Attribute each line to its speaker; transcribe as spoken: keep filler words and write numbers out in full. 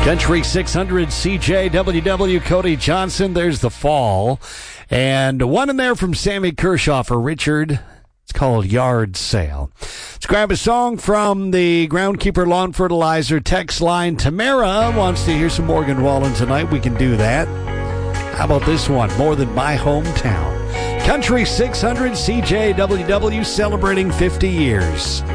Speaker 1: Country six hundred C J W W, Cody Johnson. There's the fall. And one in there from Sammy Kershaw for Richard. It's called Yard Sale. Let's grab a song from the Groundkeeper Lawn Fertilizer text line. Tamara wants to hear some Morgan Wallen tonight. We can do that. How about this one? More Than My Hometown. Country six hundred C J W W celebrating fifty years.